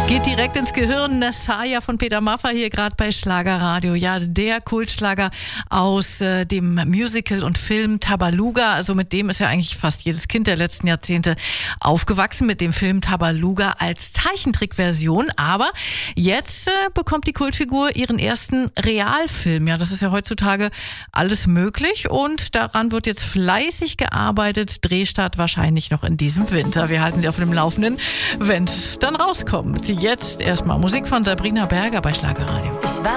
Geht direkt ins Gehirn. Nasaya von Peter Maffay hier gerade bei Schlagerradio. Ja, der Kultschlager aus dem Musical und Film Tabaluga. Also mit dem ist ja eigentlich fast jedes Kind der letzten Jahrzehnte aufgewachsen, mit dem Film Tabaluga als Zeichentrickversion. Aber jetzt bekommt die Kultfigur ihren ersten Realfilm. Ja, das ist ja heutzutage alles möglich und daran wird jetzt fleißig gearbeitet. Drehstart wahrscheinlich noch in diesem Winter. Wir halten Sie auf dem Laufenden, wenn es dann rauskommt. Jetzt erstmal Musik von Sabrina Berger bei Schlagerradio.